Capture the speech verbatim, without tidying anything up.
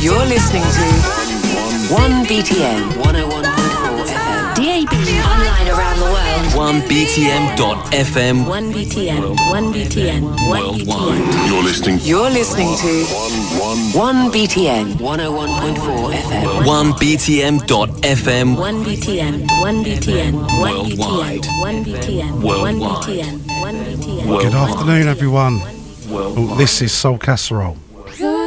You're listening to one B T N one oh one point four F M. D A B. Online around the world. one B T M dot F M. one B T N. one B T N. Worldwide. You're listening. You're listening to one B T N one oh one point four F M. one B T M dot F M. one B T N. one B T N. Worldwide. one B T N. Worldwide. one B T N. one B T N. Good afternoon, everyone. Oh, this is Soul Casserole.